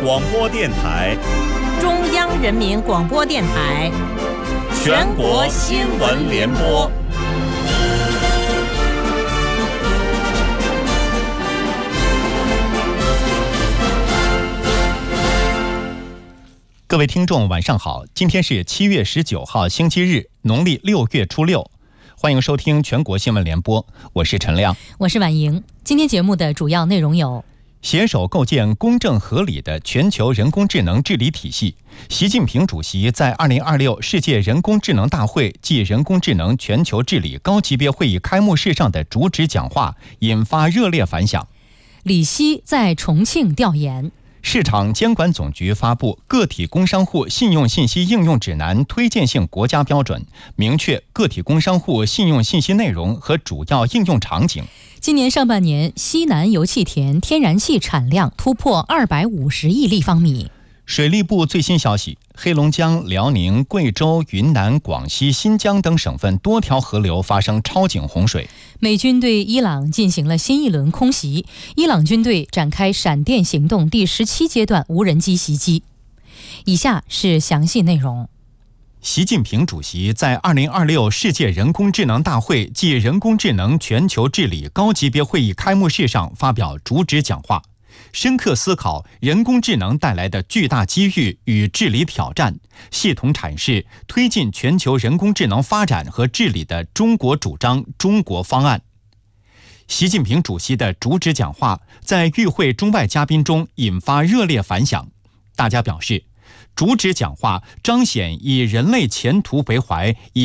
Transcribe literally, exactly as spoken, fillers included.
广播电台、 中央人民广播电台、 全国新闻联播。 各位听众晚上好，今天是七月十九号星期日，农历六月初六，欢迎收听全国新闻联播，我是陈亮， 我是婉莹。今天节目的主要内容有： 携手构建公正合理的全球人工智能治理体系。习近平主席在二零二六世界人工智能大会暨人工智能全球治理高级别会议开幕式上的主旨讲话引发热烈反响。 李希在重庆调研。 市场监管总局发布个体工商户信用信息应用指南推荐性国家标准，明确个体工商户信用信息内容和主要应用场景。 今年上半年，西南油气田天然气产量突破二百五十亿立方米。 水利部最新消息，黑龙江、辽宁、贵州、云南、广西、新疆等省份多条河流发生超警洪水。 美军对伊朗进行了新一轮空袭，伊朗军队展开闪电行动第十七阶段无人机袭击。以下是详细内容。 习近平主席在二零二六世界人工智能大会暨人工智能全球治理高级别会议开幕式上发表主旨讲话，深刻思考人工智能带来的巨大机遇与治理挑战，系统阐释推进全球人工智能发展和治理的中国主张、中国方案。习近平主席的主旨讲话在与会中外嘉宾中引发热烈反响，大家表示，主旨讲话彰显以人类前途为怀，以